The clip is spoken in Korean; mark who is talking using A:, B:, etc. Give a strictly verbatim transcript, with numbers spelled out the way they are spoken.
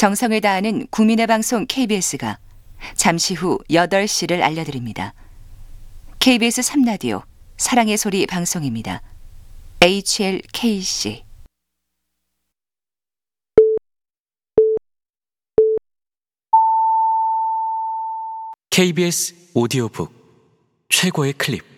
A: 정성을 다하는 국민의 방송 케이비에스가 잠시 후 여덟 시를 알려드립니다. 케이비에스 삼 라디오 사랑의 소리 방송입니다. 에이치엘케이씨
B: 케이비에스 오디오북 최고의 클립.